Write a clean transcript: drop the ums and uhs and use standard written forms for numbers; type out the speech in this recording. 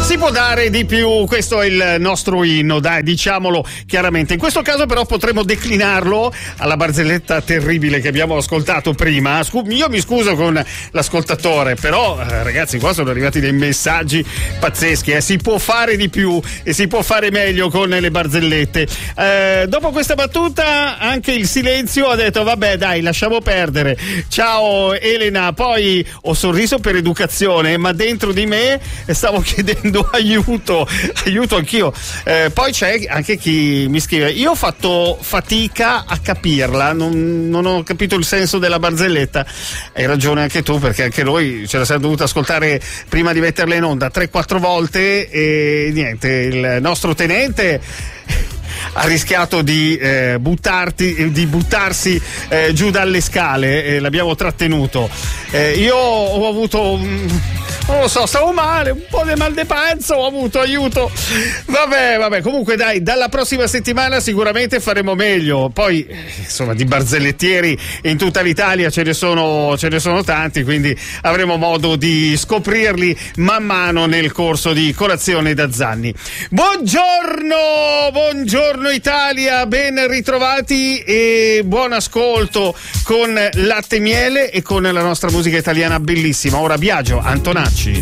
Si può dare di più, questo è il nostro inno, dai, diciamolo chiaramente. In questo caso però potremmo declinarlo alla barzelletta terribile che abbiamo ascoltato prima. Io mi scuso con l'ascoltatore, però ragazzi, qua sono arrivati dei messaggi pazzeschi, si può fare di più e si può fare meglio con le barzellette. Dopo questa battuta anche il silenzio ha detto vabbè dai, lasciamo perdere. Ciao Elena, poi ho sorriso per educazione, ma dentro di me stavo chiedendo aiuto anch'io. Poi c'è anche chi mi scrive: io ho fatto fatica a capirla, non ho capito il senso della barzelletta. Hai ragione anche tu, perché anche noi ce la siamo dovuta ascoltare prima di metterla in onda 3-4 volte e niente, il nostro tenente ha rischiato di buttarsi giù dalle scale, l'abbiamo trattenuto. Io ho avuto non lo so, stavo male, un po' di mal di panza, ho avuto aiuto. Vabbè, comunque dai, dalla prossima settimana sicuramente faremo meglio. Poi insomma di barzellettieri in tutta l'Italia ce ne sono tanti, quindi avremo modo di scoprirli man mano nel corso di Colazione da Zanni. Buongiorno Italia, ben ritrovati e buon ascolto con Latte e Miele e con la nostra musica italiana bellissima. Ora Biagio Antonacci.